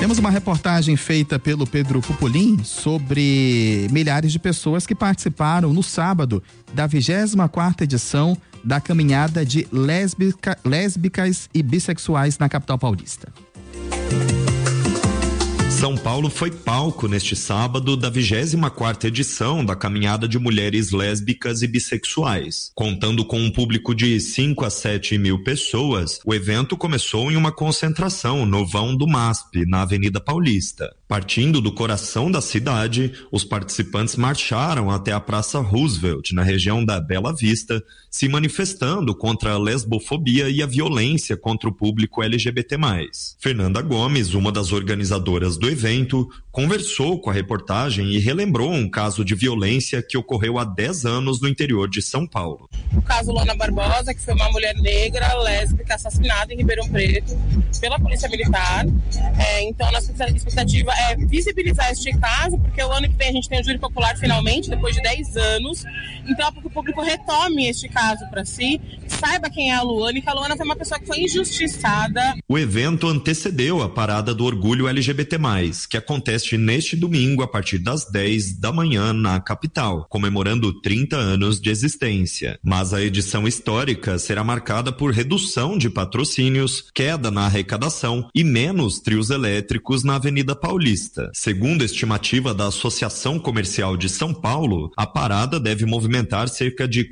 Temos uma reportagem feita pelo Pedro Pupolin sobre milhares de pessoas que participaram no sábado da 24ª edição da caminhada de lésbicas e bissexuais na capital paulista. São Paulo foi palco neste sábado da 24ª edição da Caminhada de Mulheres Lésbicas e Bissexuais. Contando com um público de 5 a 7 mil pessoas, o evento começou em uma concentração no vão do MASP, na Avenida Paulista. Partindo do coração da cidade, os participantes marcharam até a Praça Roosevelt, na região da Bela Vista, se manifestando contra a lesbofobia e a violência contra o público LGBT+. Fernanda Gomes, uma das organizadoras do evento, conversou com a reportagem e relembrou um caso de violência que ocorreu há 10 anos no interior de São Paulo. O caso Lona Barbosa, que foi uma mulher negra, lésbica, assassinada em Ribeirão Preto pela Polícia Militar. Então, a nossa expectativa é visibilizar este caso, porque o ano que vem a gente tem o júri popular finalmente, depois de 10 anos. Então, para que o público retome este caso para si, saiba quem é a Luana, e que a Luana foi uma pessoa que foi injustiçada. O evento antecedeu a Parada do Orgulho LGBT+, que acontece neste domingo a partir das 10 da manhã na capital, comemorando 30 anos de existência. Mas a edição histórica será marcada por redução de patrocínios, queda na arrecadação e menos trios elétricos na Avenida Paulista. Segundo a estimativa da Associação Comercial de São Paulo, a parada deve movimentar cerca de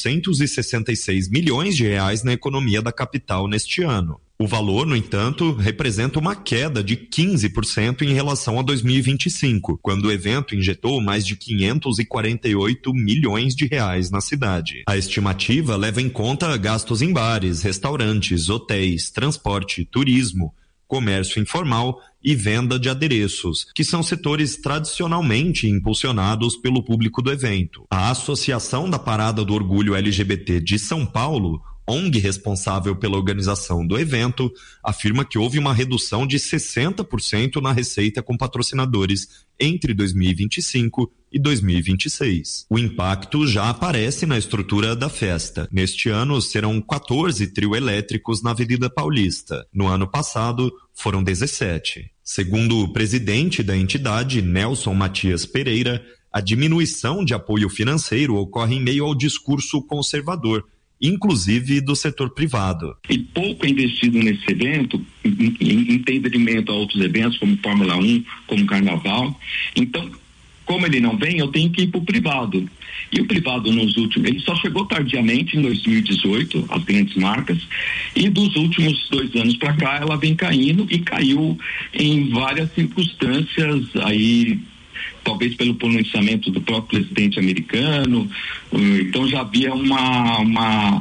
466 milhões de reais na economia da capital neste ano. O valor, no entanto, representa uma queda de 15% em relação a 2025, quando o evento injetou mais de 548 milhões de reais na cidade. A estimativa leva em conta gastos em bares, restaurantes, hotéis, transporte, turismo, comércio informal e venda de adereços, que são setores tradicionalmente impulsionados pelo público do evento. A Associação da Parada do Orgulho LGBT de São Paulo, ONG responsável pela organização do evento, afirma que houve uma redução de 60% na receita com patrocinadores entre 2025 e 2026. O impacto já aparece na estrutura da festa. Neste ano, serão 14 trio elétricos na Avenida Paulista. No ano passado, foram 17. Segundo o presidente da entidade, Nelson Matias Pereira, a diminuição de apoio financeiro ocorre em meio ao discurso conservador, inclusive do setor privado. E pouco é investido nesse evento, em entretenimento a outros eventos, como Fórmula 1, como Carnaval. Então, como ele não vem, eu tenho que ir para o privado. E o privado ele só chegou tardiamente em 2018, as grandes marcas, e dos últimos 2 anos para cá ela vem caindo e caiu em várias circunstâncias aí, talvez pelo pronunciamento do próprio presidente americano. Então já havia uma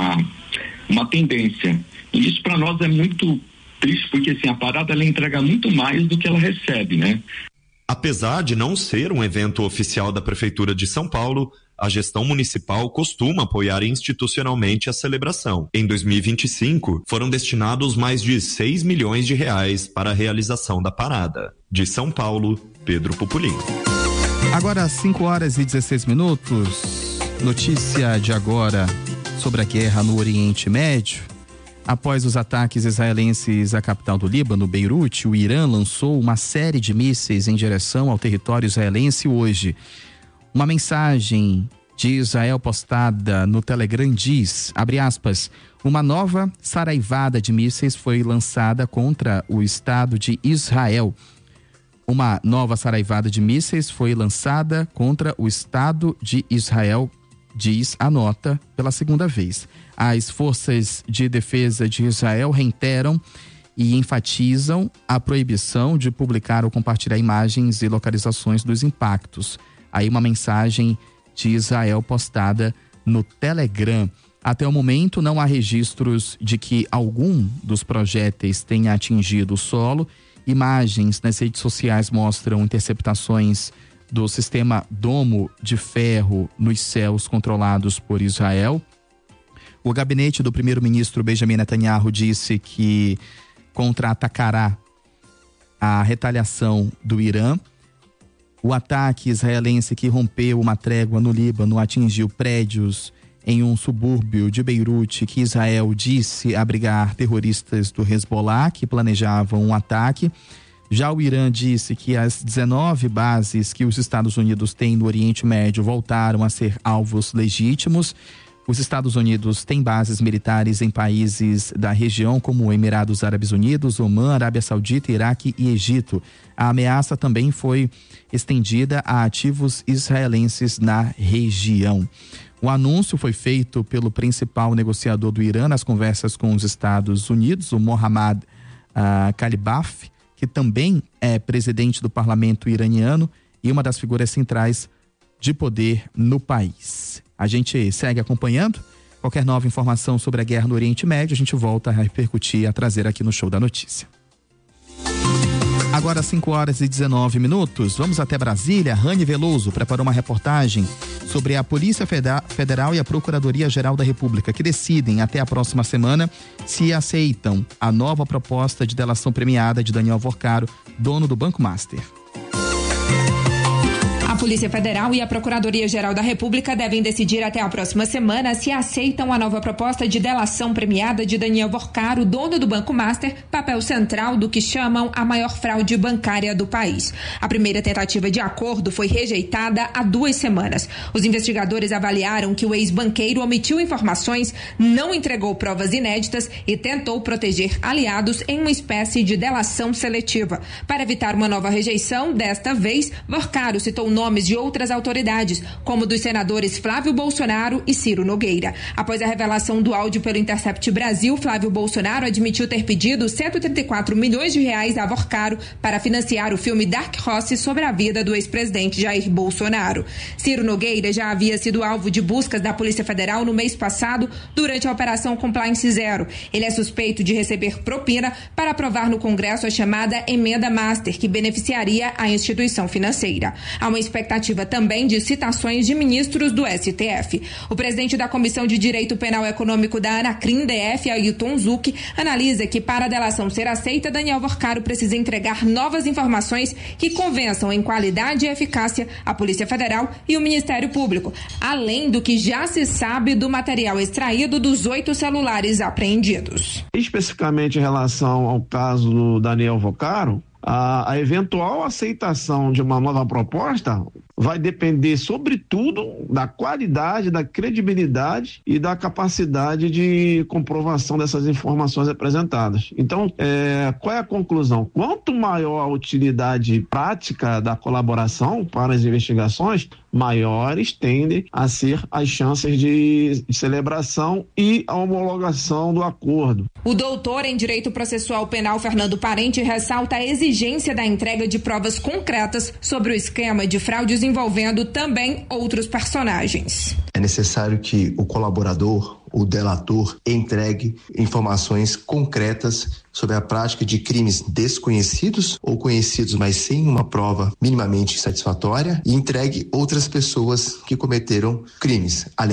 tendência. E isso para nós é muito triste, porque assim, a parada ela entrega muito mais do que ela recebe, né? Apesar de não ser um evento oficial da Prefeitura de São Paulo, a gestão municipal costuma apoiar institucionalmente a celebração. Em 2025, foram destinados mais de 6 milhões de reais para a realização da parada. De São Paulo, Pedro Pupolin. Agora, às 5h16, notícia de agora sobre a guerra no Oriente Médio. Após os ataques israelenses à capital do Líbano, Beirute, o Irã lançou uma série de mísseis em direção ao território israelense hoje. Uma mensagem de Israel postada no Telegram diz, abre aspas, uma nova saraivada de mísseis foi lançada contra o Estado de Israel. Uma nova saraivada de mísseis foi lançada contra o Estado de Israel, diz a nota pela segunda vez. As forças de defesa de Israel reiteram e enfatizam a proibição de publicar ou compartilhar imagens e localizações dos impactos. Aí uma mensagem de Israel postada no Telegram. Até o momento não há registros de que algum dos projéteis tenha atingido o solo. Imagens nas redes sociais mostram interceptações do sistema Domo de Ferro nos céus controlados por Israel. O gabinete do primeiro-ministro Benjamin Netanyahu disse que contra-atacará a retaliação do Irã. O ataque israelense que rompeu uma trégua no Líbano atingiu prédios em um subúrbio de Beirute que Israel disse abrigar terroristas do Hezbollah que planejavam um ataque. Já o Irã disse que as 19 bases que os Estados Unidos têm no Oriente Médio voltaram a ser alvos legítimos. Os Estados Unidos têm bases militares em países da região como Emirados Árabes Unidos, Omã, Arábia Saudita, Iraque e Egito. A ameaça também foi estendida a ativos israelenses na região. O anúncio foi feito pelo principal negociador do Irã nas conversas com os Estados Unidos, o Mohammad Khalibaf, que também é presidente do parlamento iraniano e uma das figuras centrais de poder no país. A gente segue acompanhando. Qualquer nova informação sobre a guerra no Oriente Médio, a gente volta a repercutir, a trazer aqui no Show da Notícia. Agora 5h19. Vamos até Brasília. Rani Veloso preparou uma reportagem sobre a Polícia Federal e a Procuradoria-Geral da República, que decidem até a próxima semana se aceitam a nova proposta de delação premiada de Daniel Vorcaro, dono do Banco Master. A Polícia Federal e a Procuradoria-Geral da República devem decidir até a próxima semana se aceitam a nova proposta de delação premiada de Daniel Vorcaro, dono do Banco Master, papel central do que chamam a maior fraude bancária do país. A primeira tentativa de acordo foi rejeitada há 2 semanas. Os investigadores avaliaram que o ex-banqueiro omitiu informações, não entregou provas inéditas e tentou proteger aliados em uma espécie de delação seletiva. Para evitar uma nova rejeição, desta vez, Vorcaro citou nomes de outras autoridades, como dos senadores Flávio Bolsonaro e Ciro Nogueira. Após a revelação do áudio pelo Intercept Brasil, Flávio Bolsonaro admitiu ter pedido 134 milhões de reais a Vorcaro para financiar o filme Dark Horse sobre a vida do ex-presidente Jair Bolsonaro. Ciro Nogueira já havia sido alvo de buscas da Polícia Federal no mês passado, durante a Operação Compliance Zero. Ele é suspeito de receber propina para aprovar no Congresso a chamada Emenda Master, que beneficiaria a instituição financeira. Há uma expectativa também de citações de ministros do STF. O presidente da Comissão de Direito Penal Econômico da Anacrim DF, Ailton Zucchi, analisa que para a delação ser aceita, Daniel Vorcaro precisa entregar novas informações que convençam em qualidade e eficácia a Polícia Federal e o Ministério Público, além do que já se sabe do material extraído dos 8 celulares apreendidos. Especificamente em relação ao caso do Daniel Vorcaro, a eventual aceitação de uma nova proposta vai depender, sobretudo, da qualidade, da credibilidade e da capacidade de comprovação dessas informações apresentadas. Então, qual é a conclusão? Quanto maior a utilidade prática da colaboração para as investigações, maiores tendem a ser as chances de celebração e a homologação do acordo. O doutor em Direito Processual Penal, Fernando Parente, ressalta a exigência da entrega de provas concretas sobre o esquema de fraudes envolvendo também outros personagens. É necessário que o colaborador, o delator, entregue informações concretas sobre a prática de crimes desconhecidos ou conhecidos, mas sem uma prova minimamente satisfatória, e entregue outras pessoas que cometeram crimes, além